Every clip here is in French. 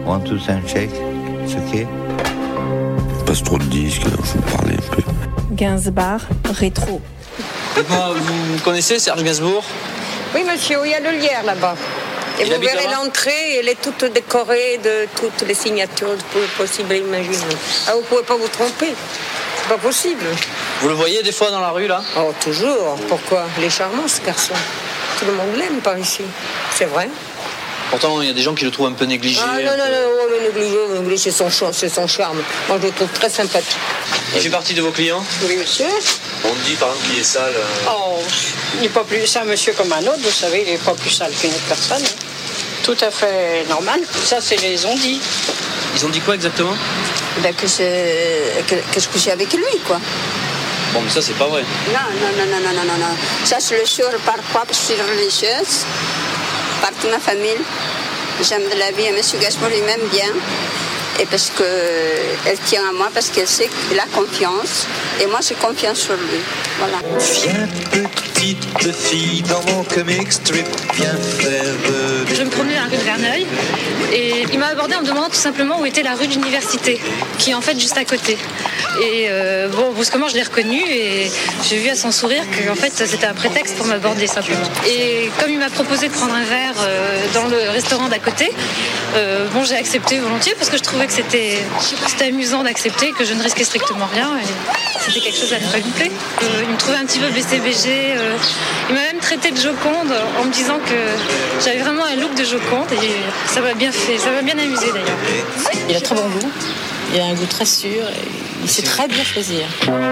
One, two, sound check. It's okay. Passe trop de disques, alors je vais vous parler un peu. Gainsbourg rétro. Vous connaissez Serge Gainsbourg? Oui, monsieur, il y a le lierre là-bas. Et vous verrez l'entrée, elle est toute décorée de toutes les signatures possibles et imaginables. Ah, vous ne pouvez pas vous tromper. C'est pas possible. Vous le voyez des fois dans la rue, là? Oh, toujours. Pourquoi? Il est charmant, ce garçon. Tout le monde l'aime par ici. C'est vrai. Pourtant, il y a des gens qui le trouvent un peu négligé. Ah non, négligé, c'est son charme. Moi, je le trouve très sympathique. Il fait partie de vos clients? Oui, monsieur. On dit, par exemple, qu'il est sale. Oh, il n'est pas plus... C'est un monsieur comme un autre, vous savez, il n'est pas plus sale qu'une autre personne. Tout à fait normal. Ça, c'est les on-dit. Ils ont dit quoi exactement? Ben, que je couchais avec lui, quoi. Bon, mais ça, c'est pas vrai. Non. Ça, je le jure par quoi? Parce que je suis religieuse. Par toute ma famille. J'aime de la vie et M. Gainsbourg lui m'aime bien. Et parce qu'elle tient à moi, parce qu'elle sait qu'il a confiance. Et moi, j'ai confiance sur lui. Voilà. Viens, petite fille, dans mon comic strip, viens faire de... Je me promenais dans la rue de Verneuil et il m'a abordé en me demandant tout simplement où était la rue de l'université, qui est en fait juste à côté. Et brusquement, je l'ai reconnu et j'ai vu à son sourire qu'en fait, c'était un prétexte pour m'aborder simplement. Et comme il m'a proposé de prendre un verre dans le restaurant d'à côté, j'ai accepté volontiers parce que je trouvais que c'était amusant d'accepter, que je ne risquais strictement rien. Et c'était quelque chose à ne pas louper. Il me trouvait un petit peu BCBG. Il m'a même traité de Joconde en me disant que j'avais vraiment un look de Joconde et ça m'a bien fait, ça m'a bien amusé d'ailleurs. Il a très bon goût, il a un goût très sûr et il sait très bien choisir.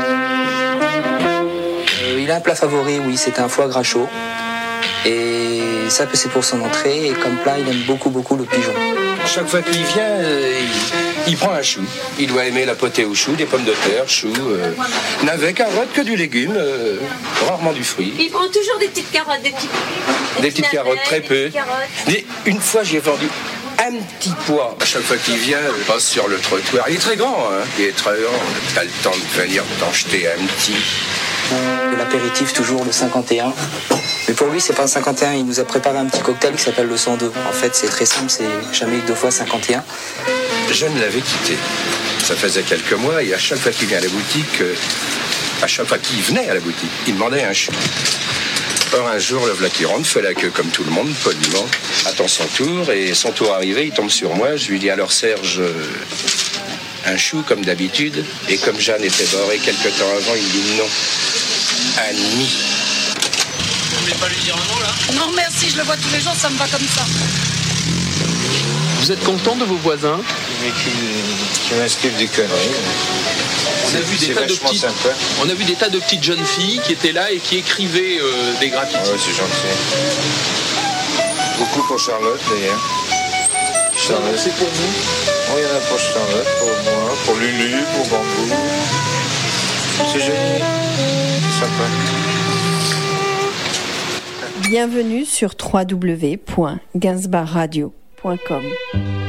Il a un plat favori, oui, c'est un foie gras chaud. Et ça, c'est pour son entrée. Et comme plat, il aime beaucoup le pigeon. Chaque fois qu'il vient, il prend un chou. Il doit aimer la potée au chou, des pommes de terre, chou, navets, carottes, que du légume, rarement du fruit. Il prend toujours des petites carottes, des petites carottes, très peu. Une fois, j'ai vendu un petit pois. À chaque fois qu'il vient, il passe sur le trottoir. Il est très grand, hein. Il est très grand. T'as le temps de venir t'en jeter un petit. L'apéritif, toujours le 51. Mais pour lui, c'est pas un 51. Il nous a préparé un petit cocktail qui s'appelle le 102. En fait, c'est très simple, c'est jamais 2 fois 51. Je ne l'avais quitté. Ça faisait quelques mois et à chaque fois qu'il vient à la boutique, à chaque fois qu'il venait à la boutique, il demandait un chou. Or, un jour, le voilà qui rentre, fait la queue comme tout le monde, poliment, attend son tour, et son tour arrivé, il tombe sur moi. Je lui dis, alors Serge, un chou comme d'habitude. Et comme Jeanne était barrée quelque temps avant, il dit non, un nid. Vous voulez pas lui dire un mot, là? Non, merci, je le vois tous les jours, ça me va comme ça. Vous êtes content de vos voisins? Mais qui m'inscrivent des conneries. On a vu des tas de petites jeunes filles qui étaient là et qui écrivaient des graffitis. Oui, c'est gentil. Beaucoup pour Charlotte, d'ailleurs. Charlotte, c'est pour vous? Oui, il y en a pour Charlotte, pour moi, pour Lulu, pour Bambou. C'est joli. C'est sympa. Bienvenue sur www.gainsbourgradio.com.